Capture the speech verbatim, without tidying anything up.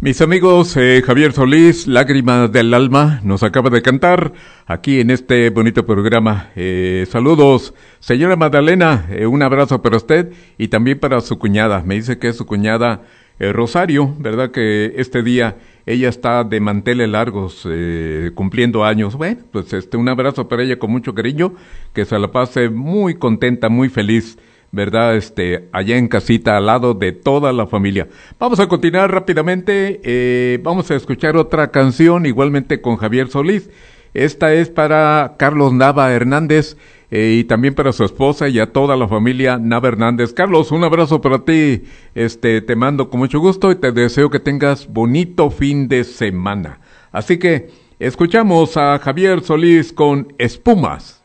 Mis amigos, eh, Javier Solís, Lágrimas del Alma, nos acaba de cantar aquí en este bonito programa. Eh, saludos, señora Magdalena, eh, un abrazo para usted y también para su cuñada. Me dice que es su cuñada eh, Rosario, ¿verdad? Que este día ella está de manteles largos, eh, cumpliendo años. Bueno, pues este, un abrazo para ella con mucho cariño, que se la pase muy contenta, muy feliz, ¿verdad? Este, allá en casita, al lado de toda la familia. Vamos a continuar rápidamente, eh, vamos a escuchar otra canción, igualmente con Javier Solís. Esta es para Carlos Nava Hernández, eh, y también para su esposa y a toda la familia Nava Hernández. Carlos, un abrazo para ti, este, te mando con mucho gusto y te deseo que tengas bonito fin de semana. Así que, escuchamos a Javier Solís con Espumas.